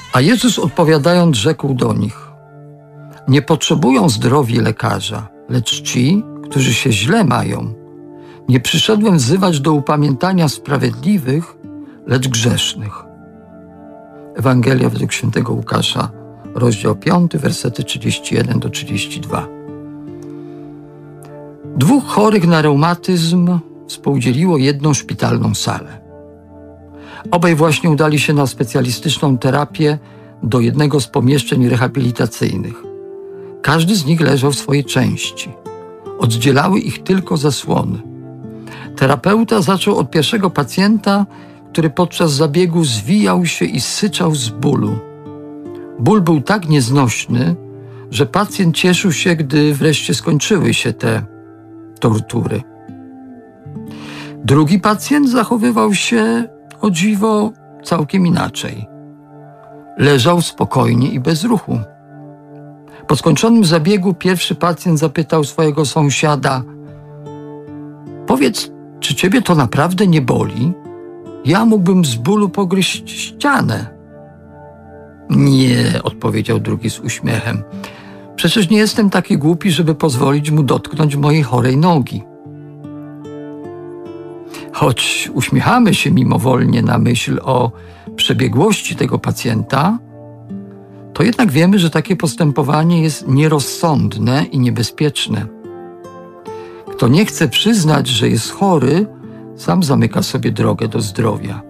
A Jezus odpowiadając rzekł do nich: nie potrzebują zdrowi lekarza, lecz ci, którzy się źle mają. Nie przyszedłem wzywać do upamiętania sprawiedliwych, lecz grzesznych. Ewangelia według świętego Łukasza, rozdział 5, wersety 31 do 32. 2 chorych na reumatyzm współdzieliło jedną szpitalną salę. Obaj właśnie udali się na specjalistyczną terapię do jednego z pomieszczeń rehabilitacyjnych. Każdy z nich leżał w swojej części. Oddzielały ich tylko zasłony. Terapeuta zaczął od pierwszego pacjenta, który podczas zabiegu zwijał się i syczał z bólu. Ból był tak nieznośny, że pacjent cieszył się, gdy wreszcie skończyły się te tortury. Drugi pacjent zachowywał się, o dziwo, całkiem inaczej. Leżał spokojnie i bez ruchu. Po skończonym zabiegu pierwszy pacjent zapytał swojego sąsiada: powiedz, czy ciebie to naprawdę nie boli? Ja mógłbym z bólu pogryźć ścianę. Nie, odpowiedział drugi z uśmiechem. Przecież nie jestem taki głupi, żeby pozwolić mu dotknąć mojej chorej nogi. Choć uśmiechamy się mimowolnie na myśl o przebiegłości tego pacjenta, to jednak wiemy, że takie postępowanie jest nierozsądne i niebezpieczne. Kto nie chce przyznać, że jest chory, sam zamyka sobie drogę do zdrowia.